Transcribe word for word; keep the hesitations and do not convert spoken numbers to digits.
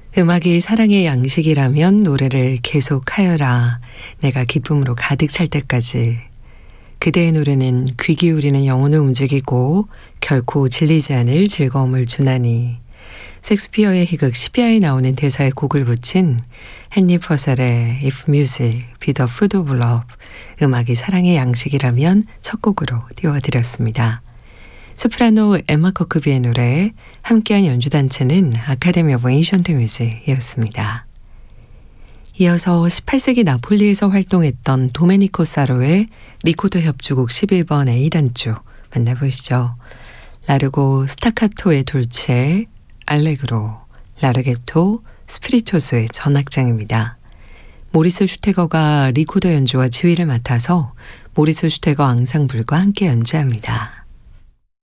음악이 사랑의 양식이라면 노래를 계속하여라. 내가 기쁨으로 가득 찰 때까지. 그대의 노래는 귀 기울이는 영혼을 움직이고 결코 질리지 않을 즐거움을 주나니. 섹스피어의 희극 시비아에 나오는 대사에 곡을 붙인 헨리 퍼셀의 If Music Be the Food of Love, 음악이 사랑의 양식이라면 첫 곡으로 띄워드렸습니다. 소프라노 에마 커크비의 노래, 함께한 연주단체는 아카데미 오브 에인션트 뮤직이었습니다. 이어서 십팔 세기 나폴리에서 활동했던 도메니코 사로의 리코더 협주곡 십일 번 A단조 만나보시죠. 라르고 스타카토의 돌체, 알레그로, 라르게토, 스피리토소의 전악장입니다. 모리스 슈테거가 리코더 연주와 지휘를 맡아서 모리스 슈테거 앙상블과 함께 연주합니다.